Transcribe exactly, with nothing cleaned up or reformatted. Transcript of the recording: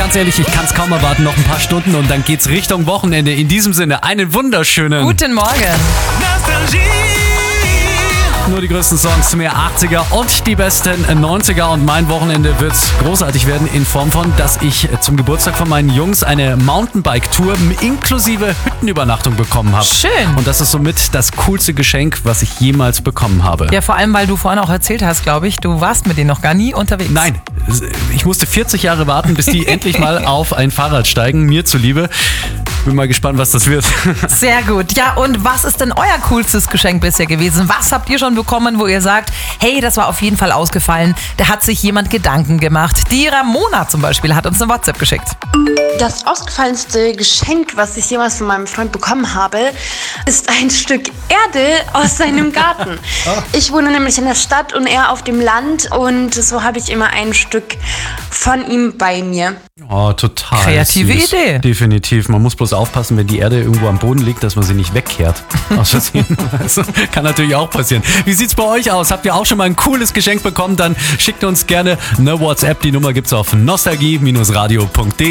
ganz ehrlich, ich kann es kaum erwarten. Noch ein paar Stunden und dann geht's Richtung Wochenende. In diesem Sinne, einen wunderschönen Guten Morgen. Nur die größten Songs mehr achtziger und die besten neunziger. Und mein Wochenende wird großartig werden in Form von, dass ich zum Geburtstag von meinen Jungs eine Mountainbike-Tour inklusive Hüttenübernachtung bekommen habe. Schön. Und das ist somit das coolste Geschenk, was ich jemals bekommen habe. Ja, vor allem, weil du vorhin auch erzählt hast, glaube ich, du warst mit denen noch gar nie unterwegs. Nein, ich musste vierzig Jahre warten, bis die endlich mal auf ein Fahrrad steigen, mir zuliebe. Bin mal gespannt, was das wird. Sehr gut. Ja, und was ist denn euer coolstes Geschenk bisher gewesen? Was habt ihr schon bekommen, wo ihr sagt, hey, das war auf jeden Fall ausgefallen, da hat sich jemand Gedanken gemacht. Die Ramona zum Beispiel hat uns eine WhatsApp geschickt. Das ausgefallenste Geschenk, was ich jemals von meinem Freund bekommen habe, ist ein Stück Erde aus seinem Garten. Ich wohne nämlich in der Stadt und er auf dem Land und so habe ich immer ein Stück von ihm bei mir. Oh, total Kreative süß. Idee. Definitiv. Man muss bloß aufpassen, wenn die Erde irgendwo am Boden liegt, dass man sie nicht wegkehrt. Aus Versehen. Also, kann natürlich auch passieren. Wie sieht's bei euch aus? Habt ihr auch schon mal ein cooles Geschenk bekommen? Dann schickt uns gerne eine WhatsApp. Die Nummer gibt's auf nostalgie Bindestrich radio Punkt de.